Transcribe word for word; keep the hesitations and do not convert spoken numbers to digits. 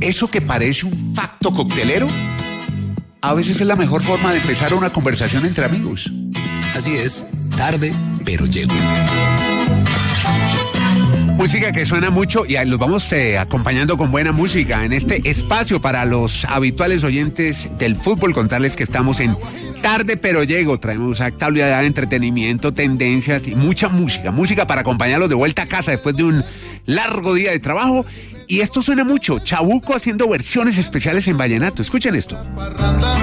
eso que parece un facto coctelero, a veces es la mejor forma de empezar una conversación entre amigos. Así es, tarde, pero llego. Música que suena mucho y los vamos eh, acompañando con buena música en este espacio para los habituales oyentes del fútbol. Contarles que estamos en Tarde pero Llego. Traemos actualidad de entretenimiento, tendencias y mucha música. Música para acompañarlos de vuelta a casa después de un largo día de trabajo. Y esto suena mucho. Chabuco haciendo versiones especiales en vallenato. Escuchen esto.